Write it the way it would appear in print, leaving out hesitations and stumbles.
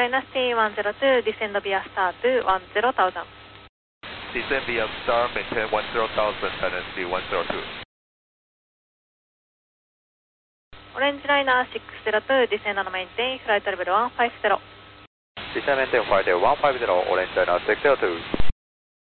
Dynasty 102, descend via star to 10,000. Descend via star, maintain 10,000, Dynasty 102. Orange Liner 602, descend and maintain flight level 150. Descend maintain flight level 150, Orange Liner 602.